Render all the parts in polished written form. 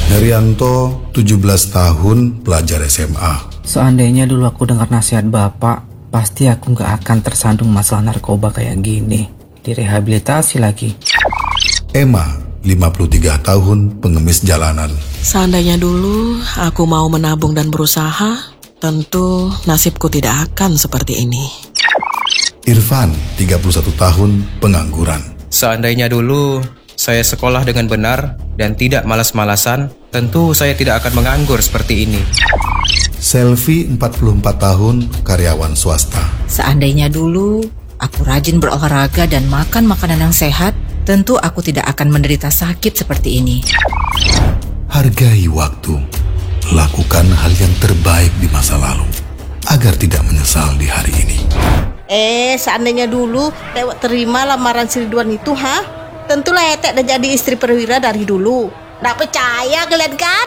Herianto, 17 tahun, pelajar SMA. Seandainya dulu aku dengar nasihat bapak, pasti aku gak akan tersandung masalah narkoba kayak gini. Direhabilitasi lagi. Emma, 53 tahun, pengemis jalanan. Seandainya dulu aku mau menabung dan berusaha, tentu nasibku tidak akan seperti ini. Irfan, 31 tahun, pengangguran. Seandainya dulu saya sekolah dengan benar dan tidak malas-malasan, tentu saya tidak akan menganggur seperti ini. Selvi, 44 tahun, karyawan swasta. Seandainya dulu aku rajin berolahraga dan makan makanan yang sehat, tentu aku tidak akan menderita sakit seperti ini. Hargai waktu. Lakukan hal yang terbaik di masa lalu agar tidak menyesal di hari ini. Seandainya dulu Tewek terima lamaran si Ridwan itu, tentulah Etek udah jadi istri perwira dari dulu. Nggak percaya kalian kan?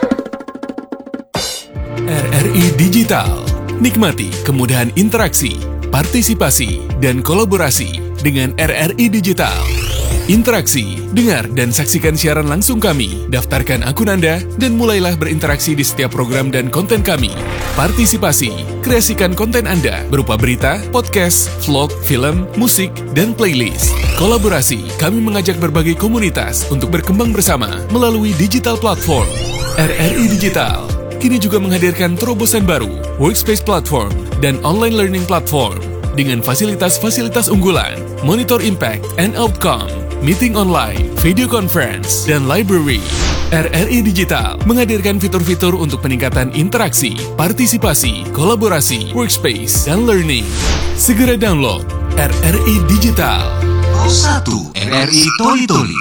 RRI Digital. Nikmati kemudahan interaksi, partisipasi, dan kolaborasi dengan RRI Digital. Interaksi, dengar dan saksikan siaran langsung kami, daftarkan akun Anda, dan mulailah berinteraksi di setiap program dan konten kami. Partisipasi, kreasikan konten Anda berupa berita, podcast, vlog, film, musik, dan playlist. Kolaborasi, kami mengajak berbagai komunitas untuk berkembang bersama melalui digital platform. RRI Digital kini juga menghadirkan terobosan baru, workspace platform, dan online learning platform dengan fasilitas-fasilitas unggulan, monitor impact and outcome, meeting online, video conference, dan library. RRI Digital menghadirkan fitur-fitur untuk peningkatan interaksi, partisipasi, kolaborasi, workspace, dan learning. Segera download RRI Digital. Pro 1 RRI Toli Toli.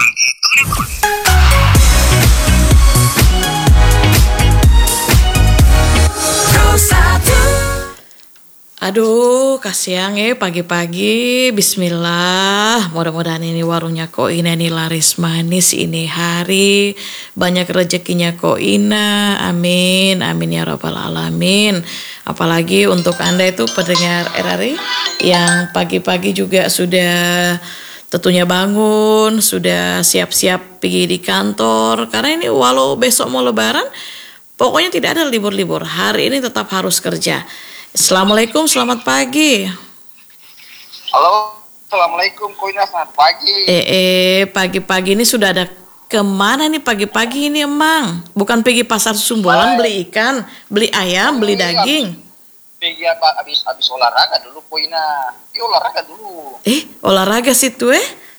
Aduh, kasihan pagi-pagi. Bismillah. Mudah-mudahan ini warungnya Koina ini laris manis ini hari. Banyak rezekinya Koina. Amin. Amin ya rabbal alamin. Apalagi untuk Anda itu pendengar RRI yang pagi-pagi juga sudah tentunya bangun, sudah siap-siap pergi di kantor. Karena ini walau besok mau lebaran, pokoknya tidak ada libur-libur. Hari ini tetap harus kerja. Assalamualaikum, selamat pagi. Halo, assalamualaikum Koina, selamat pagi. Pagi-pagi ini sudah ada kemana nih pagi-pagi ini emang? Bukan pergi pasar Sumbawan beli ikan, beli ayam, beli daging. Pergi habis olahraga dulu Koina. Olahraga dulu. Olahraga situ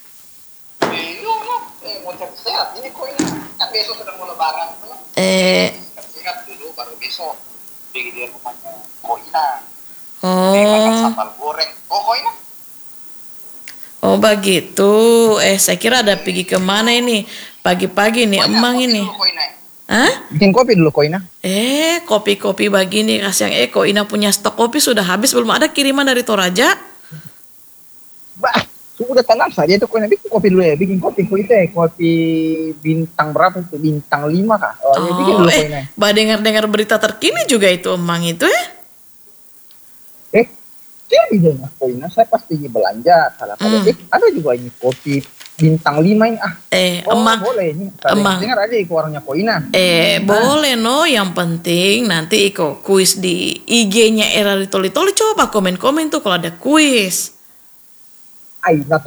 mau cari sehat ini Koina. Kan besok sudah mau lebaran tuh. Sehat dulu baru besok. Pergi di rumahnya Koina. Makan sambal goreng. Koina. Oh begitu. Saya kira ada pergi kemana ini? Pagi-pagi nih emang ini. Bikin kopi dulu Koina. Kopi-kopi begini kasihan. Koina punya stok kopi sudah habis, belum ada kiriman dari Toraja. Sudah tenang saja itu Koina, bikin kopi dulu ya. Bikin kopi kopi bintang berapa itu? Bintang 5 kah? Bikin dulu Koina. Dengar berita terkini juga itu emang itu Jadi deh Koina, saya pasti belanja. Ada juga ini kopi bintang 5 ini. Emang boleh ini. Emang dengar aja ke warungnya Koina. Boleh yang penting nanti Iko kuis di IG-nya RRI Toli Toli, coba komen-komen tuh kalau ada kuis.